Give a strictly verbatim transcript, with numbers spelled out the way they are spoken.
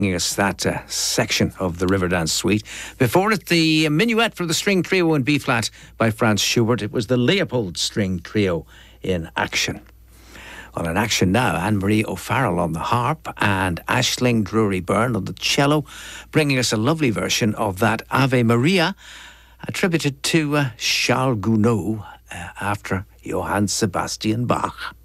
us that uh, section of the Riverdance Suite. Before it, the minuet for the string trio in B-flat by Franz Schubert. It was the Leopold String Trio in action. Well, in action now, Anne-Marie O'Farrell on the harp and Aisling Drury-Byrne on the cello, bringing us a lovely version of that Ave Maria, attributed to uh, Charles Gounod uh, after Johann Sebastian Bach.